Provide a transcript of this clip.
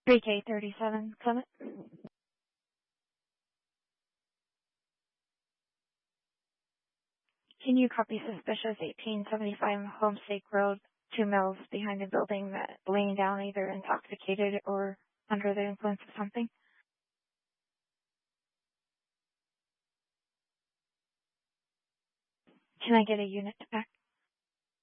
3K37 Clement. Can you copy suspicious 1875 Homestake Road, 2 miles behind a building that laying down either intoxicated or under the influence of something? Can I get a unit back?